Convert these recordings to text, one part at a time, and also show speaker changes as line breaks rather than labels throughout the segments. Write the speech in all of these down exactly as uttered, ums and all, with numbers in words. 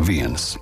viens.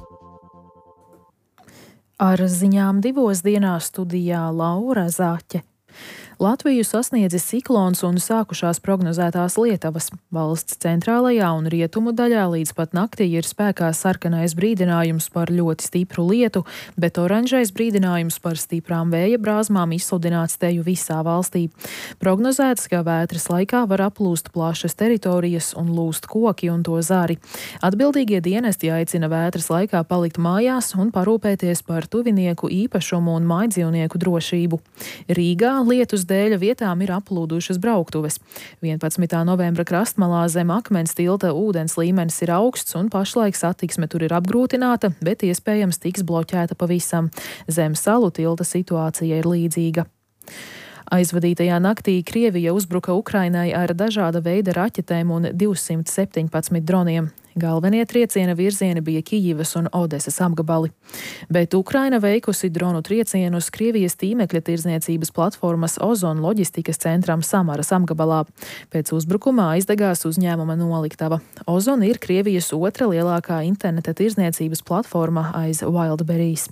Ar ziņām divos dienās studijā Laura Zaķe. Latviju sasniedzis ciklons un sākušās prognozētās lietavas. Valsts centrālajā un rietumu daļā līdz pat naktī ir spēkā sarkanais brīdinājums par ļoti stipru lietu, bet oranžais brīdinājums par stiprām vēja brāzmām izsludināts teju visā valstī. Prognozēts, ka vētras laikā var aplūst plašas teritorijas un lūst koki un to zari. Atbildīgie dienesti aicina vētras laikā palikt mājās un parūpēties par tuvinieku īpašumu un mājdzīvnieku drošību. Rīgā lietus dēļ vietām ir aplūdušas brauktuves. vienpadsmitā novembra krastmalā zem Akmens tilta ūdens līmenis ir augsts un pašlaik satiksme tur ir apgrūtināta, bet iespējams tiks bloķēta pavisam. Zem Salu tilta situācija ir līdzīga. Aizvadītajā naktī Krievija uzbruka Ukrainai ar dažāda veida raķetēm un divsimt septiņpadsmit droniem. Galvenie trieciena virzieni bija Kijivas un Odesas apgabali. Bet Ukraina veikusi dronu triecienus Krievijas tīmekļa tirdzniecības platformas Ozon loģistikas centram Samaras apgabalā. Pēc uzbrukuma aizdegās uzņēmuma noliktava. Ozon ir Krievijas otra lielākā interneta tirdzniecības platforma aiz Wildberries.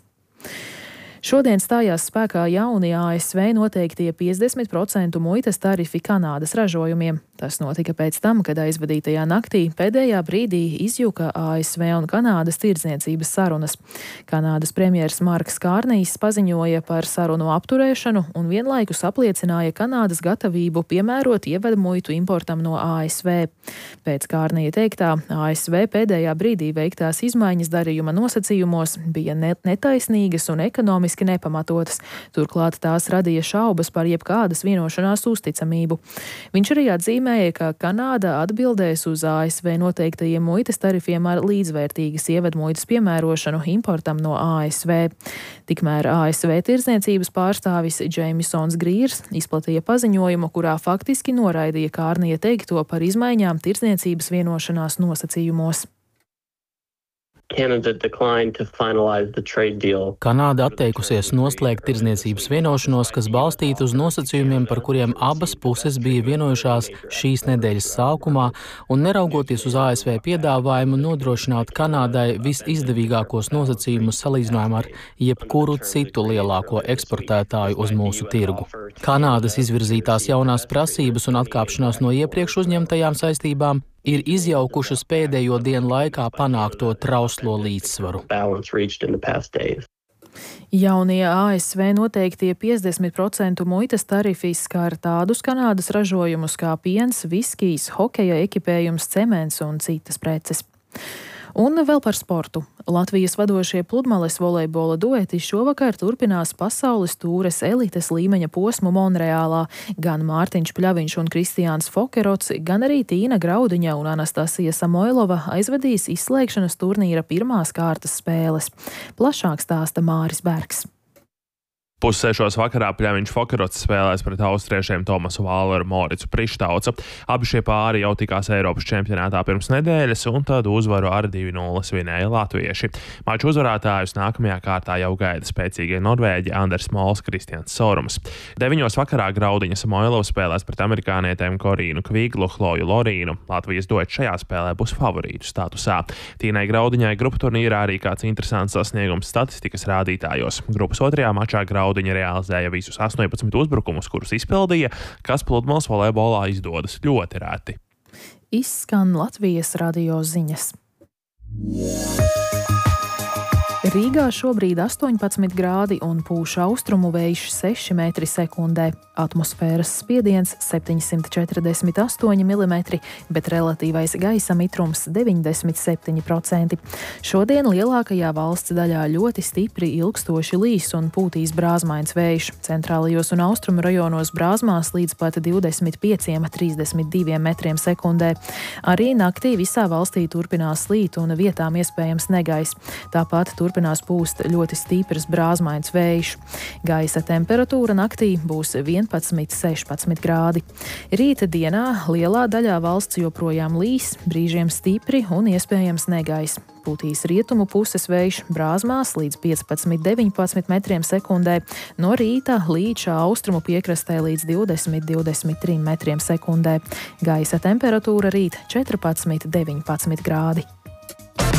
Šodien stājās spēkā jaunie A S V noteiktie piecdesmit procentu muitas tarifi Kanādas ražojumiem. Tas notika pēc tam, kad aizvadītajā naktī pēdējā brīdī izjuka A S V un Kanādas tirdzniecības sarunas. Kanādas premjers Marks Kārnijs paziņoja par sarunu apturēšanu un vienlaikus apliecināja Kanādas gatavību piemērot ievedmuitu importam no A S V. Pēc Kārnija teiktā, A S V pēdējā brīdī veiktās izmaiņas darījuma nosacījumos bija netaisnīgas un ekonomiski nepamatotas. Turklāt tās radīja šaubas par jebkādas vienošanās uzticamību. Viņš arī atzīmēja, ka Kanāda atbildēs uz A S V noteiktajiem muitas tarifiem ar līdzvērtīgas ievedmuitas piemērošanu importam no A S V. Tikmēr A S V tirdzniecības pārstāvis Džeimsons Grīrs izplatīja paziņojumu, kurā faktiski noraidīja Kārnija teikto par izmaiņām tirdzniecības vienošanās nosacījumos.
Kanāda atteikusies noslēgt tirdzniecības vienošanos, kas balstīta uz nosacījumiem, par kuriem abas puses bija vienojušās šīs nedēļas sākumā, un neraugoties uz A S V piedāvājumu nodrošināt Kanādai visizdevīgākos nosacījumus salīdzinājumā ar jebkuru citu lielāko eksportētāju uz mūsu tirgu. Kanādas izvirzītās jaunās prasības un atkāpšanās no iepriekš uzņemtajām saistībām ir izjaukušas pēdējo dienu laikā panākto trauslo līdzsvaru.
Jaunie A S V noteiktie piecdesmit procentu muitas tarifi skar tādus Kanādas ražojumus kā piens, viskijs, hokeja ekipējums, cements un citas preces. Un vēl par sportu. Latvijas vadošie pludmales volejbola dueti šovakar turpinās pasaules tūres elites līmeņa posmu Monreālā. Gan Mārtiņš Pļaviņš un Kristiāns Fokerots, gan arī Tīna Graudiņa un Anastasija Samoilova aizvadīs izslēgšanas turnīra pirmās kārtas spēles. Plašāk stāsta Māris Bergs.
Pussešos vakarā Pļaviņš Fokerots spēlēs pret austriešiem Tomasu Vāleru Moricu Prištaucu. Abi šie pāri jau tikās Eiropas čempionātā pirms nedēļas, un tad uzvaru ar divi nulle svinēja latvieši. Maču uzvarētājus nākamajā kārtā jau gaida spēcīgie norvēģi Anders Mols, Kristians Sorums. Deviņos vakarā Graudiņa Samoilova spēlēs pret amerikānietēm Korīnu Kviglu, Chloju Lorīnu. Latvijas duets šajā spēlē būs favorītu statusā. Tīnai Graudiņai grupu turnīrā arī kāds interesants sasniegums statistikas rādītājos. Grupas otrajā mačā Graudiņa Viņa realizēja visus astoņpadsmit uzbrukumus, kurus izpildīja, kas pludmales volejbolā izdodas ļoti reti.
Izskan Latvijas radio ziņas. Rīgā šobrīd astoņpadsmit grādi un pūš austrumu vējš seši metri sekundē. Atmosfēras spiediens septiņsimt četrdesmit astoņi milimetri, bet relatīvais gaisa mitrums deviņdesmit septiņi procenti. Šodien lielākajā valsts daļā ļoti stipri ilgstoši līs un pūtīs brāzmains vējš. Centrālajos un austrumu rajonos brāzmās līdz pat divdesmit pieciem līdz trīsdesmit diviem metriem sekundē. Arī naktī visā valstī turpinās līt un vietām iespējams negaiss. Tāpat turpinās pūst ļoti stiprs brāzmains vējš. Gaisa temperatūra naktī būs vienpadsmit līdz sešpadsmit grādi. Rīta dienā lielā daļā valsts joprojām līs, brīžiem stipri un iespējams negaiss. Pūtīs rietumu puses vējš brāzmās līdz piecpadsmit līdz deviņpadsmit metriem sekundē, no rīta līča austrumu piekrastē līdz divdesmit līdz divdesmit trim metriem sekundē. Gaisa temperatūra rīt četrpadsmit līdz deviņpadsmit grādi.